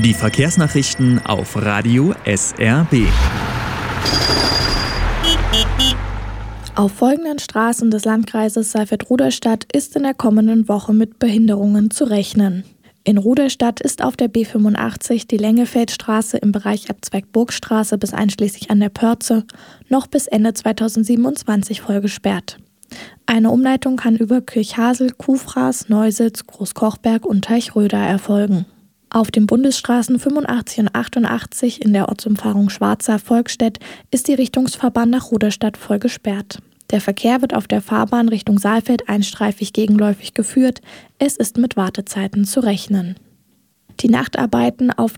Die Verkehrsnachrichten auf Radio SRB. Auf folgenden Straßen des Landkreises Saalfeld-Rudolstadt ist in der kommenden Woche mit Behinderungen zu rechnen. In Rudolstadt ist auf der B85 die Lengefeldstraße im Bereich ab Zweigburgstraße bis einschließlich an der Pörze noch bis Ende 2027 voll gesperrt. Eine Umleitung kann über Kirchhasel, Kuhfraß, Neusitz, Großkochberg und Teichröder erfolgen. Auf den Bundesstraßen 85 und 88 in der Ortsumfahrung Schwarza-Volkstedt ist die Richtungsfahrbahn nach Rudolstadt voll gesperrt. Der Verkehr wird auf der Fahrbahn Richtung Saalfeld einstreifig gegenläufig geführt. Es ist mit Wartezeiten zu rechnen. Die Nachtarbeiten auf